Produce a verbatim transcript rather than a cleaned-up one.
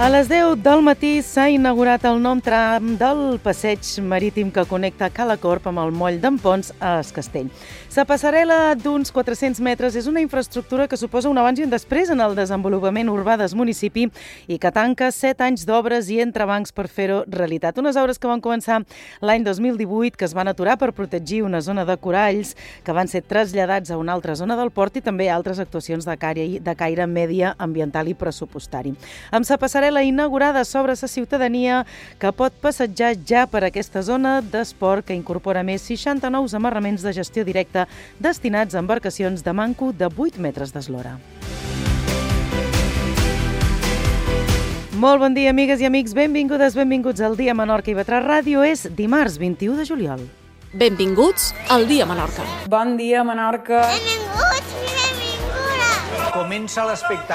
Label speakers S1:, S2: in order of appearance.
S1: A les deu del matí s'ha inaugurat el nou tram del passeig marítim que connecta Cala Corp amb el moll d'en Ponts a Es Castell. La passarel·la d'uns quatre-cents metres és una infraestructura que suposa un abans i un després en el desenvolupament urbà del municipi i que tanca set anys d'obres i entrebancs per fer-ho realitat. Unes obres que van començar l'any dos mil divuit, que es van aturar per protegir una zona de coralls, que van ser traslladats a una altra zona del port i també altres actuacions de caire, de caire mediambiental i pressupostari. Amb la passarel·la inaugurada s'obre la ciutadania que pot passejar ja per aquesta zona d'esport que incorpora més seixanta nous amarraments de gestió directa destinats a embarcacions de manco de vuit metres d'eslora. Molt bon dia, amigues i amics. Benvingudes, benvinguts al Dia Menorca i Vetrà Ràdio. És dimarts vint-i-u de juliol.
S2: Benvinguts al Dia Menorca.
S3: Bon dia, Menorca.
S4: Benvinguts i benvingudes.
S5: Comença l'espectacle.